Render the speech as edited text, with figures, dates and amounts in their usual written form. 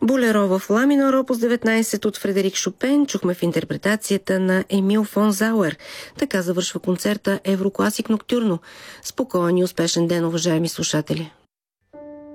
Болеро в ла минор, опус 19 от Фредерик Шопен, чухме в интерпретацията на Емил фон Зауер. Така завършва концерта Еврокласик Ноктюрно. Спокоен и успешен ден, уважаеми слушатели!